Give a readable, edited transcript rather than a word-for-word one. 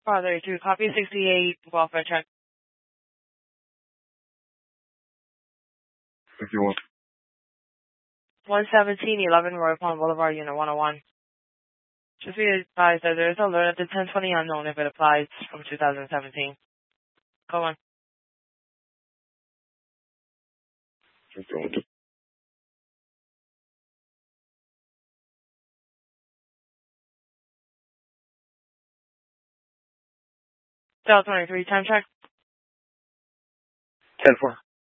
Father 2, copy 68, welfare check. 61. 11711 Roy Pond Boulevard, Unit 101. Just be advised that there is an alert at the 1020 unknown if it applies from 2017. Go on. 51. Del 23, time check. 10-4.